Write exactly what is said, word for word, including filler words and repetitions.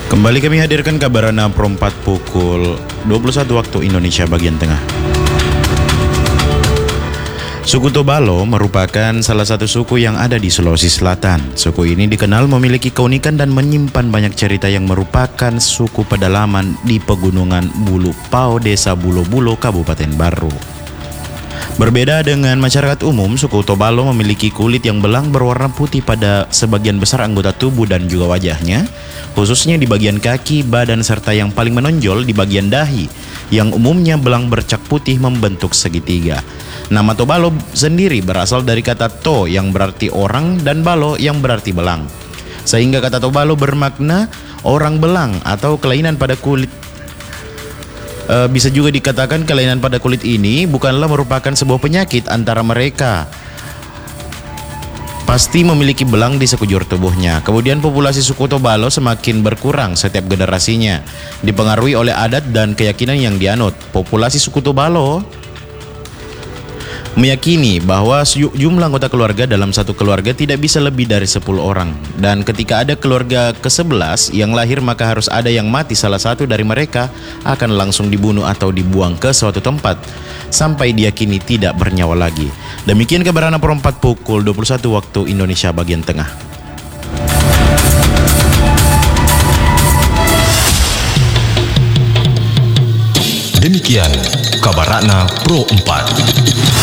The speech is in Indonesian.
Kembali kami hadirkan kabar enam Pro empat pukul dua puluh satu waktu Indonesia bagian tengah. Suku Tobalo merupakan salah satu suku yang ada di Sulawesi Selatan. Suku ini dikenal memiliki keunikan dan menyimpan banyak cerita yang merupakan suku pedalaman di pegunungan Bulu Pao, Desa Bulo Bulo, Kabupaten Baru. Berbeda dengan masyarakat umum, suku Tobalo memiliki kulit yang belang berwarna putih pada sebagian besar anggota tubuh dan juga wajahnya, khususnya di bagian kaki, badan, serta yang paling menonjol di bagian dahi, yang umumnya belang bercak putih membentuk segitiga. Nama Tobalo sendiri berasal dari kata to yang berarti orang dan balo yang berarti belang. Sehingga kata Tobalo bermakna orang belang atau kelainan pada kulit. E, bisa juga dikatakan kelainan pada kulit ini bukanlah merupakan sebuah penyakit antara mereka. Pasti memiliki belang di sekujur tubuhnya. Kemudian populasi suku Tobalo semakin berkurang setiap generasinya, dipengaruhi oleh adat dan keyakinan yang dianut. Populasi suku Tobalo meyakini bahwa jumlah anggota keluarga dalam satu keluarga tidak bisa lebih dari sepuluh orang. Dan ketika ada keluarga ke sebelas yang lahir, maka harus ada yang mati. Salah satu dari mereka akan langsung dibunuh atau dibuang ke suatu tempat sampai diyakini tidak bernyawa lagi. Demikian kabar Pro empat pukul dua puluh satu waktu Indonesia bagian tengah. Demikian kabar Pro empat.